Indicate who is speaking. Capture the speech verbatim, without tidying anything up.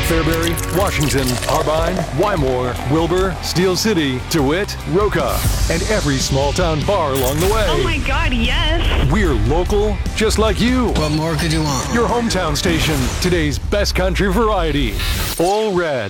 Speaker 1: Fairbury, Washington, Harbine, Wymore, Wilbur, Steel City, DeWitt, Roca, and every small town bar along the way.
Speaker 2: Oh my God, yes.
Speaker 1: We're local, just like you.
Speaker 3: What more could you want?
Speaker 1: Your hometown station, today's best country variety. All Red.